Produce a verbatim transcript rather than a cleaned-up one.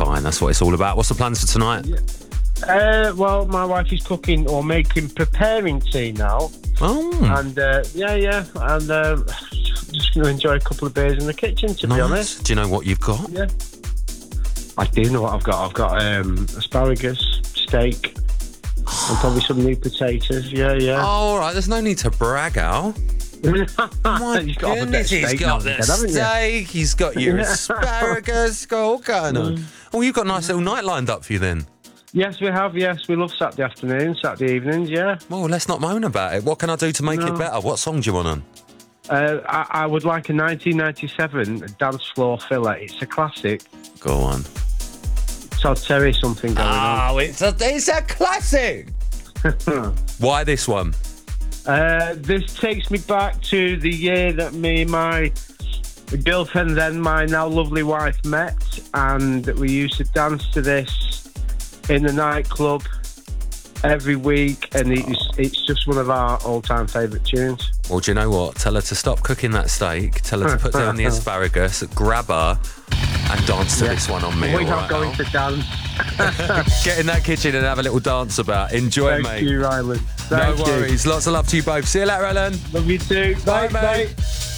fine. That's what it's all about. What's the plans for tonight? Yeah. Uh, well, my wife is cooking or making, preparing tea now. Oh. And, uh, yeah, yeah. And uh, just going to enjoy a couple of beers in the kitchen, to nice. be honest. Do you know what you've got? Yeah. I do know what I've got. I've got um, asparagus, steak, and probably some new potatoes. Yeah, yeah. Oh, all right. There's no need to brag, Al. My He's got goodness, he's got the steak, he's got your asparagus, he's got all kind of... Mm. Oh, you've got a nice little night lined up for you then. Yes, we have, yes. We love Saturday afternoons, Saturday evenings, yeah. Well, let's not moan about it. What can I do to make No. it better? What song do you want on? Uh, I, I would like a nineteen ninety-seven dance floor filler. It's a classic. Go on. Todd Terry, something going Oh, it's a, it's a classic! on. Why this one? Uh, this takes me back to the year that me and my girlfriend, then my now lovely wife, met, and we used to dance to this in the nightclub every week, and it's, it's just one of our all-time favourite tunes. Well, do you know what? Tell her to stop cooking that steak, tell her to put down the asparagus, grab her, and dance to Yeah. this one on me. We're all not right, going Al? to dance. Get in that kitchen and have a little dance about. Enjoy, Thank mate. you, Ryland. Thank no you. worries. Lots of love to you both. See you later, Ellen. Love you too. Bye, Bye, mate. bye.